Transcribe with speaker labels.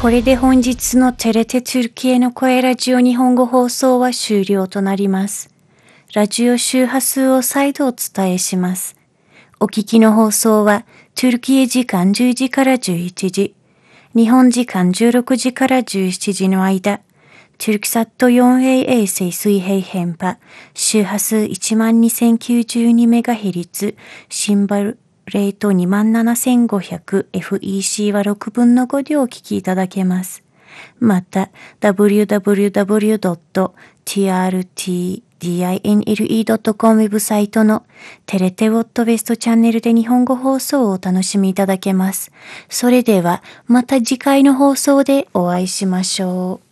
Speaker 1: これで本日のテレテトゥルキエの声ラジオ日本語放送は終了となります。ラジオ周波数を再度お伝えします。お聞きの放送はトゥルキエ時間10時から11時、日本時間16時から17時の間、トゥルキサット 4A 衛星水平変波、周波数 12092MHz、シンバルレート 27500FEC は6分の5でお聞きいただけます。また、www.trtdinle.com ウェブサイトのテレテウォットベストチャンネルで日本語放送をお楽しみいただけます。それでは、また次回の放送でお会いしましょう。